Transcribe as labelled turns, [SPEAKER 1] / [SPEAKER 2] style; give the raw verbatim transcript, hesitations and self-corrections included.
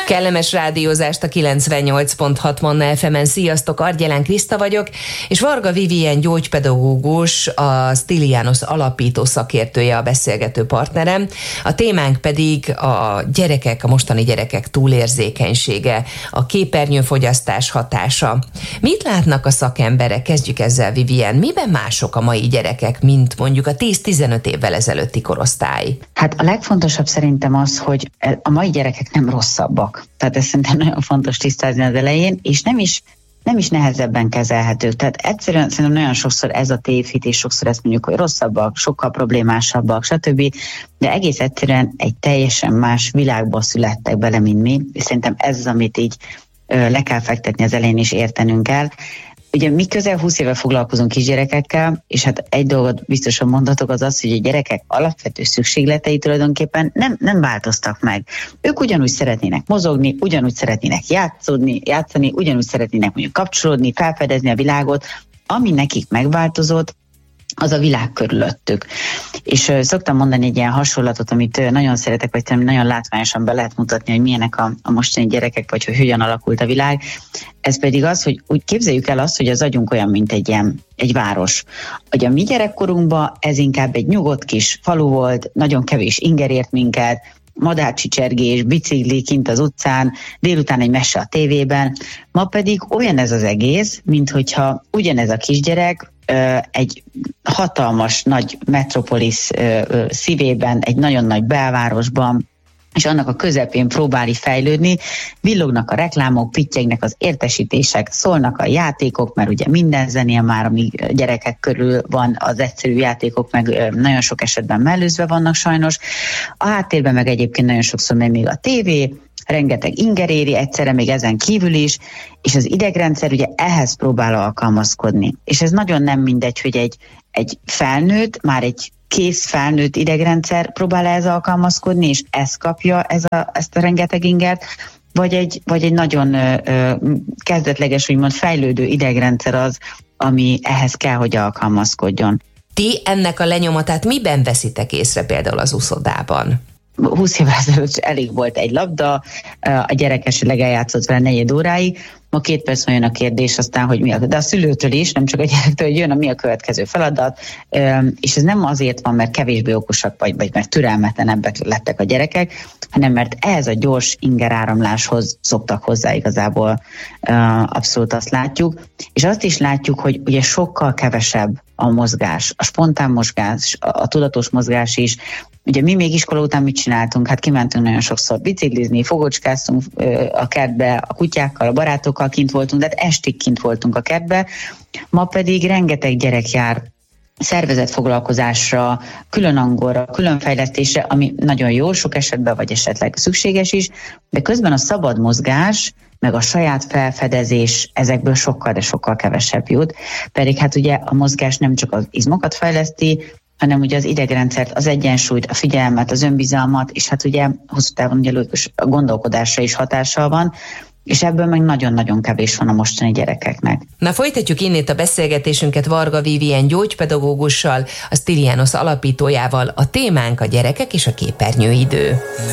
[SPEAKER 1] Kellemes rádiózást a kilencvennyolc pont hat Manna ef emen. Sziasztok, Argyelán Kriszta vagyok, és Varga Vivien gyógypedagógus, a Stylianos alapító szakértője a beszélgető partnerem. A témánk pedig a gyerekek, a mostani gyerekek túlérzékenysége, a képernyőfogyasztás hatása. Mit látnak a szakemberek? Kezdjük ezzel, Vivien. Miben mások a mai gyerekek, mint mondjuk a tíz-tizenöt évvel ezelőtti korosztály?
[SPEAKER 2] Hát a legfontosabb szerintem az, hogy a mai gyerekek nem rosszabbak. Tehát ez szerintem nagyon fontos tisztázni az elején, és nem is, nem is nehezebben kezelhető. Tehát egyszerűen szerintem nagyon sokszor ez a tévhit, és sokszor ezt mondjuk, hogy rosszabbak, sokkal problémásabbak, stb. De egész egyszerűen egy teljesen más világba születtek bele, mint mi, és szerintem ez az, amit így ö, le kell fektetni az elején, és értenünk kell. Ugye mi közel húsz éve foglalkozunk kisgyerekekkel, és hát egy dolgot biztosan mondhatok, az az, hogy a gyerekek alapvető szükségletei tulajdonképpen nem, nem változtak meg. Ők ugyanúgy szeretnének mozogni, ugyanúgy szeretnének játszódni, játszani, ugyanúgy szeretnének mondjuk kapcsolódni, felfedezni a világot. Ami nekik megváltozott, az a világ körülöttük. És uh, szoktam mondani egy ilyen hasonlatot, amit uh, nagyon szeretek, vagy szerintem nagyon látványosan be lehet mutatni, hogy milyenek a, a mostani gyerekek, vagy hogy hogyan alakult a világ. Ez pedig az, hogy úgy képzeljük el azt, hogy az agyunk olyan, mint egy ilyen, egy város. Hogy a mi gyerekkorunkban ez inkább egy nyugodt kis falu volt, nagyon kevés inger ért minket, madárcsicsergés, bicikli kint az utcán, délután egy mese a tévében. Ma pedig olyan ez az egész, mint hogyha ugyanez a kisgyerek egy hatalmas nagy metropolis szívében, egy nagyon nagy belvárosban, és annak a közepén próbál fejlődni, villognak a reklámok, pittyegnek az értesítések, szólnak a játékok, mert ugye minden zenél már, ami gyerekek körül van, az egyszerű játékok meg nagyon sok esetben mellőzve vannak sajnos. A háttérben meg egyébként nagyon sokszor megy még a tévé, rengeteg inger éri egyszerre még ezen kívül is, és az idegrendszer ugye ehhez próbál alkalmazkodni. És ez nagyon nem mindegy, hogy egy, egy felnőtt, már egy kész felnőtt idegrendszer próbál ehhez alkalmazkodni, és ezt kapja, ez a, ezt a rengeteg ingert, vagy egy, vagy egy nagyon ö, ö, kezdetleges, úgymond fejlődő idegrendszer az, ami ehhez kell, hogy alkalmazkodjon.
[SPEAKER 1] Ti ennek a lenyomatát miben veszitek észre például az úszodában?
[SPEAKER 2] húsz évvel ezelőtt elég volt egy labda, a gyerek esetleg eljátszott vele negyed óráig, ma két perc jön a kérdés aztán, hogy mi a, de a szülőtől is, nem csak a gyerektől, hogy jön a mi a következő feladat, és ez nem azért van, mert kevésbé okosak vagy, vagy mert türelmetlenebbek lettek a gyerekek, hanem mert ehhez a gyors ingeráramláshoz szoktak hozzá igazából, abszolút azt látjuk, és azt is látjuk, hogy ugye sokkal kevesebb a mozgás, a spontán mozgás, a, a tudatos mozgás is. Ugye mi még iskola után mit csináltunk? Hát kimentünk nagyon sokszor biciklizni, fogocskáztunk a kertbe, a kutyákkal, a barátokkal kint voltunk, de hát estig kint voltunk a kertbe. Ma pedig rengeteg gyerek jár szervezett foglalkozásra, külön angolra, külön fejlesztésre, ami nagyon jó sok esetben, vagy esetleg szükséges is, de közben a szabad mozgás, meg a saját felfedezés ezekből sokkal, de sokkal kevesebb jut. Pedig hát ugye a mozgás nem csak az izmokat fejleszti, hanem ugye az idegrendszert, az egyensúlyt, a figyelmet, az önbizalmat, és hát ugye hosszú távon ugye logikus a gondolkodásra is hatással van, és ebből meg nagyon-nagyon kevés van a mostani gyerekeknek.
[SPEAKER 1] Na, folytatjuk innét a beszélgetésünket Varga Vivien gyógypedagógussal, a Stylianos alapítójával. A témánk a gyerekek és a képernyőidő.